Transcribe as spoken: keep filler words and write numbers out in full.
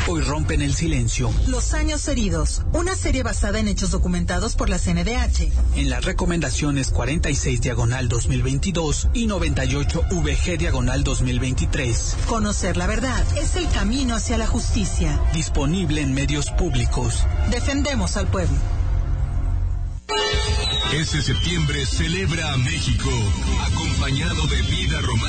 hoy rompen el silencio. Los años heridos, una serie basada en hechos documentados por la C N D H. En las recomendaciones cuarenta y seis diagonal dos mil veintidós y noventa y ocho V G diagonal dos mil veintitrés. Conocer la verdad es el camino hacia la justicia. Disponible en medios públicos. Defendemos al pueblo. Este septiembre celebra a México, acompañado de Vida Romántica.